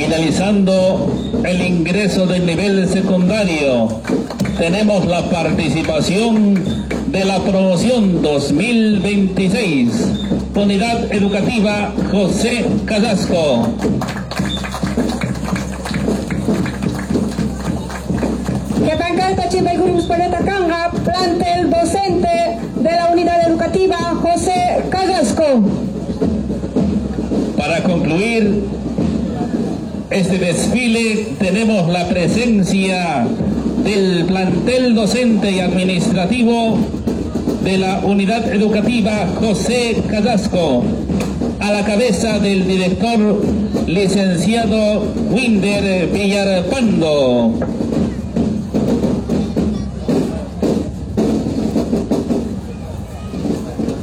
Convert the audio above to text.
Finalizando el ingreso del nivel secundario, tenemos la participación de la promoción 2026, Unidad Educativa José Carrasco. Plantel docente de la Unidad Educativa José Carrasco. Para concluir este desfile, tenemos la presencia del plantel docente y administrativo de la Unidad Educativa José Carrasco, a la cabeza del director licenciado Winder Villarpando.